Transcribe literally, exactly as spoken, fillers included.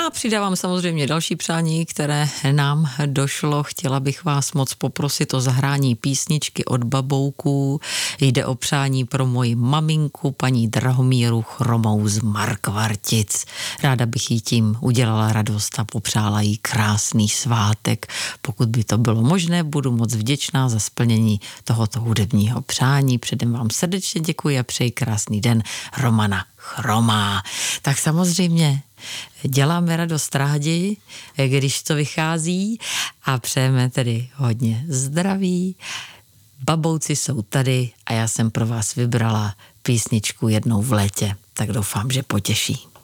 Já přidávám samozřejmě další přání, které nám došlo. Chtěla bych vás moc poprosit o zahrání písničky od Babouků. Jde o přání pro moji maminku, paní Drahomíru Chromou z Markvartic. Ráda bych jí tím udělala radost a popřála jí krásný svátek. Pokud by to bylo možné, budu moc vděčná za splnění tohoto hudebního přání. Předem vám srdečně děkuji a přeji krásný den. Romana Chromá. Tak samozřejmě děláme radost rádi, když to vychází a přejeme tedy hodně zdraví. Babouci jsou tady a já jsem pro vás vybrala písničku Jednou v létě, tak doufám, že potěší.